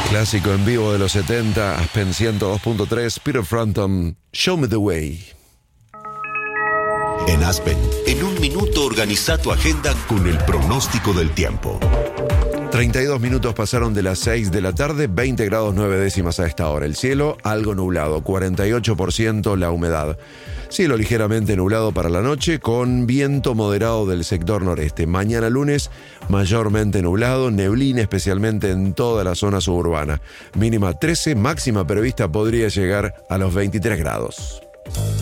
Clásico en vivo de los 70, Aspen 102.3, Peter Frampton, Show Me the Way. En Aspen, en un minuto organiza tu agenda con el pronóstico del tiempo. 32 minutos pasaron de las 6 de la tarde, 20 grados 9 décimas a esta hora. El cielo algo nublado, 48% la humedad. Cielo ligeramente nublado para la noche, con viento moderado del sector noreste. Mañana lunes, mayormente nublado, neblina especialmente en toda la zona suburbana. Mínima 13, máxima prevista podría llegar a los 23 grados.